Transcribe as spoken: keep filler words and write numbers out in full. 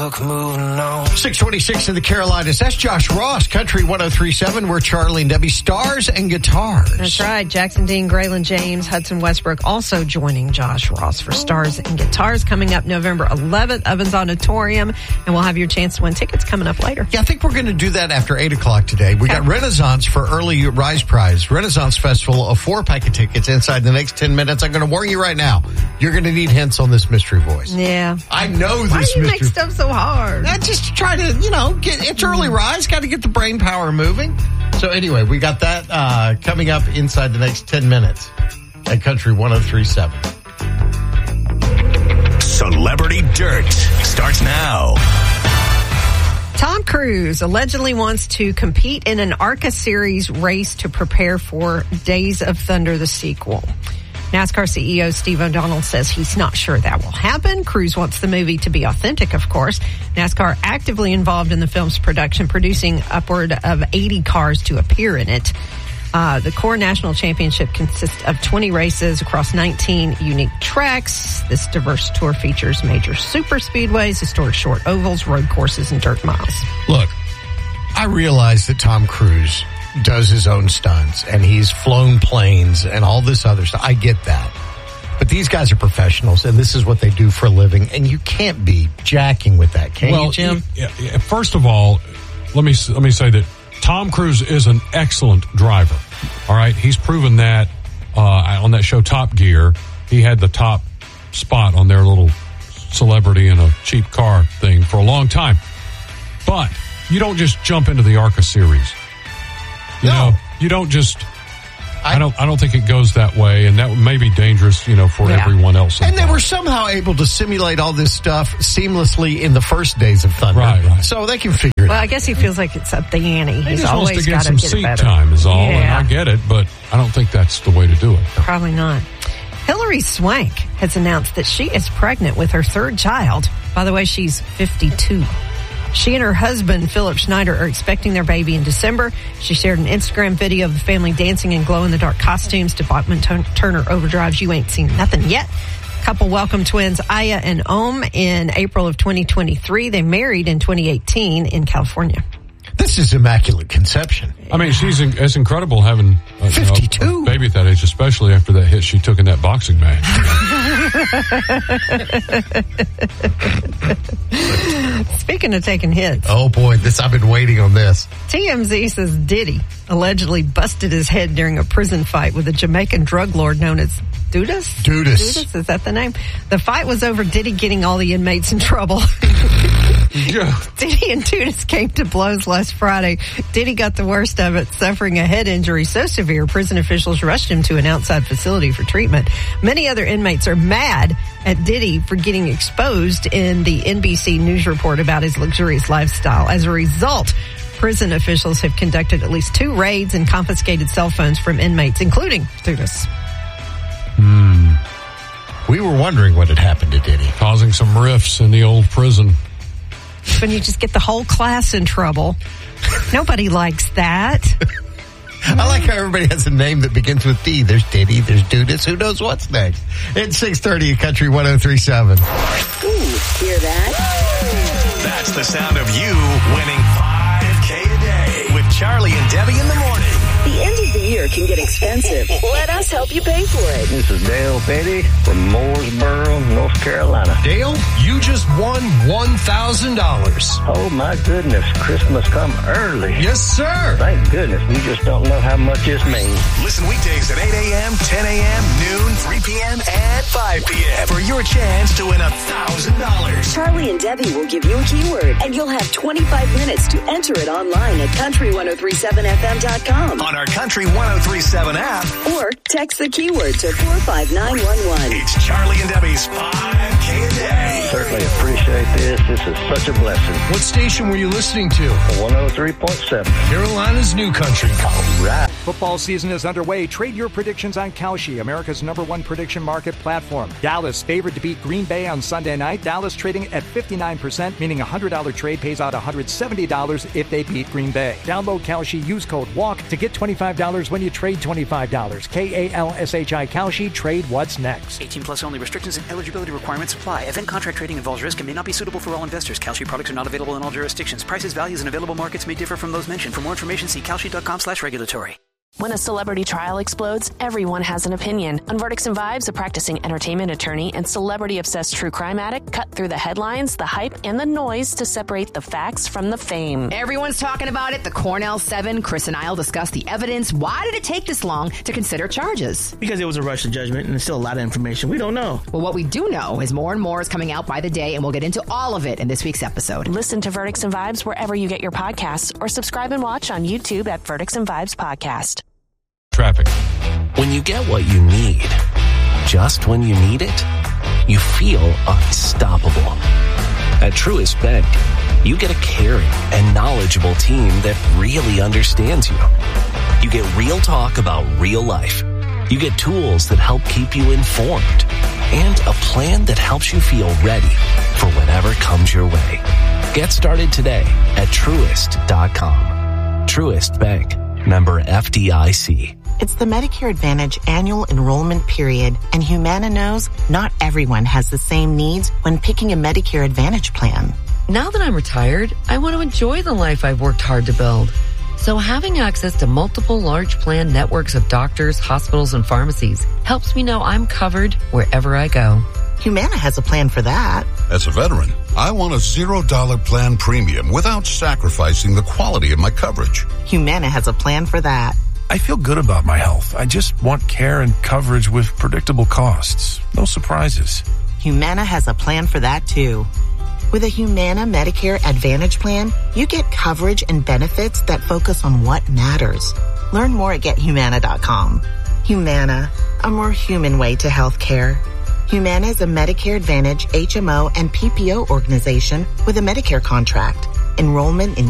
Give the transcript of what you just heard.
look, moving on. six twenty-six in the Carolinas. That's Josh Ross, Country one oh three point seven. We're Charlie and Debbie, Stars and Guitars. That's right. Jackson Dean, Graylin James, Hudson Westbrook also joining Josh Ross for Stars and Guitars coming up November eleventh, Ovens Auditorium, and we'll have your chance to win tickets coming up later. Yeah, I think we're going to do that after eight o'clock today. We got Renaissance for early Rise Prize. Renaissance Festival, a four-pack of tickets inside the next ten minutes. I'm going to warn you right now, you're going to need hints on this mystery voice. Yeah. I know this Why do you mystery make stuff so hard? I just try to, you know, get it's early rise, got to get the brain power moving. So anyway, we got that uh, coming up inside the next ten minutes at Country one oh three point seven. Celebrity Dirt starts now. Tom Cruise allegedly wants to compete in an ARCA Series race to prepare for Days of Thunder, the sequel. NASCAR C E O Steve O'Donnell says he's not sure that will happen. Cruise wants the movie to be authentic, of course. NASCAR actively involved in the film's production, producing upward of eighty cars to appear in it. Uh, the Core National Championship consists of twenty races across nineteen unique tracks. This diverse tour features major super speedways, historic short ovals, road courses, and dirt miles. Look, I realize that Tom Cruise does his own stunts and he's flown planes and all this other stuff. I get that. But these guys are professionals and this is what they do for a living, and you can't be jacking with that, can well, you, Jim? Yeah, yeah. First of all, let me let me say that Tom Cruise is an excellent driver. All right, he's proven that uh, on that show Top Gear. He had the top spot on their little celebrity in a cheap car thing for a long time. But you don't just jump into the ARCA series. You no. know, you don't just. I, I don't. I don't think it goes that way, and that may be dangerous, you know, for Yeah. everyone else. And they involved. were somehow able to simulate all this stuff seamlessly in the first Days of Thunder. Right, right. So they can figure it Well, out. I guess he feels like it's up the ante. He He's just wants always to get got to some get it seat better. time is all, and Yeah. I get it, but I don't think that's the way to do it. Probably not. Hilary Swank has announced that she is pregnant with her third child. By the way, she's fifty-two. She and her husband, Philip Schneider, are expecting their baby in December. She shared an Instagram video of the family dancing in glow-in-the-dark costumes to Bachman Turner Overdrive's You Ain't Seen Nothing Yet. Couple welcomed twins Aya and Om in April of twenty twenty-three. They married in twenty eighteen in California. This is immaculate conception. I mean, she's in, it's incredible having uh, fifty-two you know, a baby at that age, especially after that hit she took in that boxing match. Speaking of taking hits, Oh boy, this I've been waiting on this. T M Z says Diddy allegedly busted his head during a prison fight with a Jamaican drug lord known as Dudas? Dudas. Dudas, is that the name? The fight was over Diddy getting all the inmates in trouble. Yeah. Diddy and Dudas came to blows last Friday. Diddy got the worst of it, suffering a head injury so severe prison officials rushed him to an outside facility for treatment. Many other inmates are mad at Diddy for getting exposed in the N B C News report about his luxurious lifestyle. As a result, prison officials have conducted at least two raids and confiscated cell phones from inmates, including Dudas. Hmm. We were wondering what had happened to Diddy. Causing some rifts in the old prison. When you just get the whole class in trouble. Nobody likes that. I like how everybody has a name that begins with D. There's Diddy, there's Dudas. Who knows what's next? It's six thirty at Country one oh three point seven. Ooh, hear that? That's the sound of you winning five K a day with Charlie and Debbie in the morning. The end of the year can get expensive. Let us help you pay for it. This is Dale Petty from Mooresboro, North Carolina. Dale, you just won one thousand dollars. Oh, my goodness. Christmas come early. Yes, sir. Thank goodness. You just don't know how much this means. Listen weekdays at eight a.m., ten a.m., noon, three p.m., and five p.m. for your chance to win one thousand dollars. Charlie and Debbie will give you a keyword, and you'll have twenty-five minutes to enter it online at country ten thirty-seven f m dot com. On our Country ten thirty-seven app. Or text the keyword to four five nine one one. It's Charlie and Debbie's five K a day. Certainly appreciate this. This is such a blessing. What station were you listening to? one oh three point seven. Carolina's New Country. All right. Football season is underway. Trade your predictions on Kalshi, America's number one prediction market platform. Dallas favored to beat Green Bay on Sunday night. Dallas trading at fifty-nine percent, meaning a one hundred dollars trade pays out one hundred seventy dollars if they beat Green Bay. Download Kalshi, use code WALK to get twenty-five dollars when you trade twenty-five dollars. K A L S H I Kalshi, trade what's next. eighteen plus only. Restrictions and eligibility requirements apply. Event contract trading involves risk and may not be suitable for all investors. Kalshi products are not available in all jurisdictions. Prices, values, and available markets may differ from those mentioned. For more information, see kalshi.com slash regulatory. When a celebrity trial explodes, everyone has an opinion. On Verdicts and Vibes, a practicing entertainment attorney and celebrity-obsessed true crime addict cut through the headlines, the hype, and the noise to separate the facts from the fame. Everyone's talking about it. The Cornell Seven, Chris and I will discuss the evidence. Why did it take this long to consider charges? Because it was a rush to judgment, and there's still a lot of information we don't know. Well, what we do know is more and more is coming out by the day, and we'll get into all of it in this week's episode. Listen to Verdicts and Vibes wherever you get your podcasts, or subscribe and watch on YouTube at Verdicts and Vibes Podcast. Traffic. When you get what you need, just when you need it, you feel unstoppable. At Truist Bank, you get a caring and knowledgeable team that really understands you. You get real talk about real life. You get tools that help keep you informed and a plan that helps you feel ready for whatever comes your way. Get started today at Truist dot com. Truist Bank, member F D I C. It's the Medicare Advantage annual enrollment period, and Humana knows not everyone has the same needs when picking a Medicare Advantage plan. Now that I'm retired, I want to enjoy the life I've worked hard to build. So having access to multiple large plan networks of doctors, hospitals, and pharmacies helps me know I'm covered wherever I go. Humana has a plan for that. As a veteran, I want a zero dollar plan premium without sacrificing the quality of my coverage. Humana has a plan for that. I feel good about my health. I just want care and coverage with predictable costs. No surprises. Humana has a plan for that too. With a Humana Medicare Advantage plan, you get coverage and benefits that focus on what matters. Learn more at get humana dot com. Humana, a more human way to health care. Humana is a Medicare Advantage, H M O, and P P O organization with a Medicare contract. Enrollment in